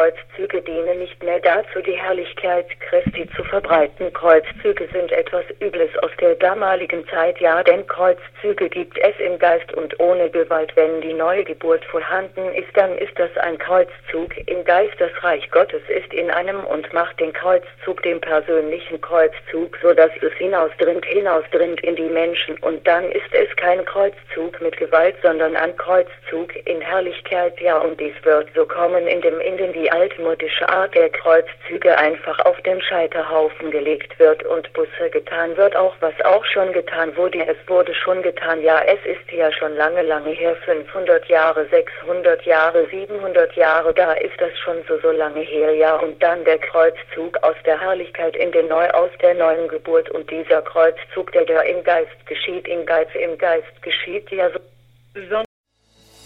Kreuzzüge dienen nicht mehr dazu, die Herrlichkeit Christi zu verbreiten. Kreuzzüge sind etwas Übles aus der damaligen Zeit, ja, denn Kreuzzüge gibt es im Geist und ohne Gewalt. Wenn die neue Geburt vorhanden ist, dann ist das ein Kreuzzug im Geist. Das Reich Gottes ist in einem und macht den Kreuzzug, den persönlichen Kreuzzug, so dass es hinausdringt in die Menschen. Und dann ist es kein Kreuzzug mit Gewalt, sondern ein Kreuzzug in Herrlichkeit, ja, und dies wird so kommen, indem die altmodische Art der Kreuzzüge einfach auf den Scheiterhaufen gelegt wird und Busse getan wird, auch was auch schon getan wurde. Es wurde schon getan, ja, es ist ja schon lange her, 500 Jahre, 600 Jahre, 700 Jahre, da ist das schon so lange her, ja, und dann der Kreuzzug aus der Herrlichkeit aus der neuen Geburt, und dieser Kreuzzug, der im Geist geschieht, im Geist geschieht, ja, so